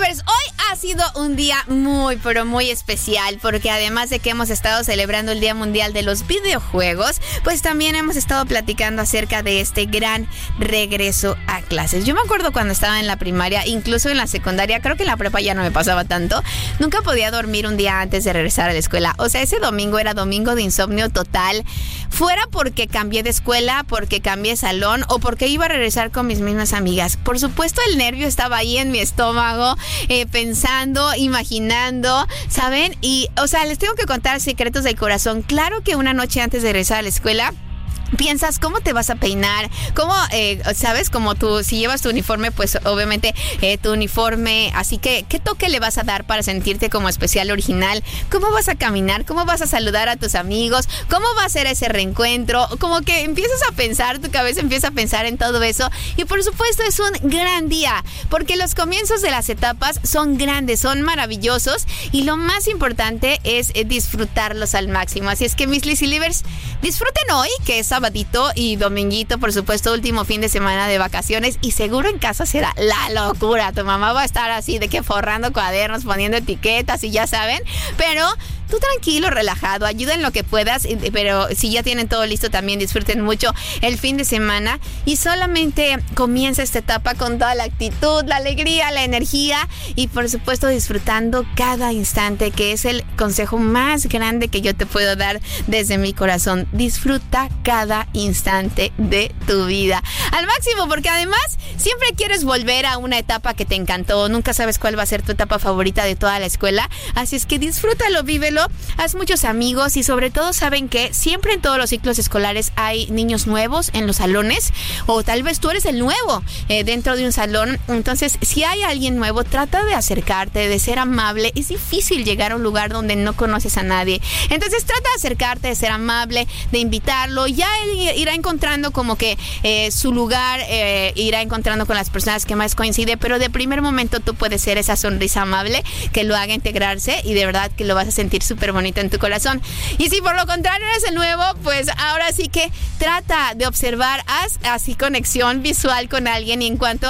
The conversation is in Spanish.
Livers, hoy ha sido un día muy, pero muy especial, porque además de que hemos estado celebrando el Día Mundial de los Videojuegos, pues también hemos estado platicando acerca de este gran regreso a clases. Yo me acuerdo cuando estaba en la primaria, incluso en la secundaria, creo que en la prepa ya no me pasaba tanto, nunca podía dormir un día antes de regresar a la escuela. O sea, ese domingo era domingo de insomnio total, fuera porque cambié de escuela, porque cambié de salón o porque iba a regresar con mis mismas amigas. Por supuesto, el nervio estaba ahí en mi estómago, pensando, imaginando, ¿saben? Y, o sea, les tengo que contar secretos del corazón. Claro que una noche antes de regresar a la escuela, piensas cómo te vas a peinar, cómo, sabes, como tú, si llevas tu uniforme, pues obviamente tu uniforme, así que ¿qué toque le vas a dar para sentirte como especial original? ¿Cómo vas a caminar? ¿Cómo vas a saludar a tus amigos? ¿Cómo va a ser ese reencuentro? Como que empiezas a pensar, tu cabeza empieza a pensar en todo eso y por supuesto es un gran día, porque los comienzos de las etapas son grandes, son maravillosos y lo más importante es disfrutarlos al máximo. Así es que mis Lizzy Livers, disfruten hoy, que es sabadito y dominguito, por supuesto, último fin de semana de vacaciones y seguro en casa será la locura. Tu mamá va a estar así de que forrando cuadernos, poniendo etiquetas y ya saben, pero tú tranquilo, relajado, ayuda en lo que puedas, pero si ya tienen todo listo también disfruten mucho el fin de semana y solamente comienza esta etapa con toda la actitud, la alegría, la energía y por supuesto disfrutando cada instante, que es el consejo más grande que yo te puedo dar desde mi corazón. Disfruta cada instante de tu vida al máximo, porque además siempre quieres volver a una etapa que te encantó, nunca sabes cuál va a ser tu etapa favorita de toda la escuela, así es que disfrútalo, vívelo. Haz muchos amigos y sobre todo saben que siempre en todos los ciclos escolares hay niños nuevos en los salones o tal vez tú eres el nuevo dentro de un salón. Entonces, si hay alguien nuevo, trata de acercarte, de ser amable. Es difícil llegar a un lugar donde no conoces a nadie. Entonces, trata de acercarte, de ser amable, de invitarlo. Ya él irá encontrando como que su lugar, irá encontrando con las personas que más coincide, pero de primer momento tú puedes ser esa sonrisa amable que lo haga integrarse y de verdad que lo vas a sentir súper bonito en tu corazón. Y si por lo contrario eres el nuevo, pues ahora sí que trata de observar, haz así conexión visual con alguien y en cuanto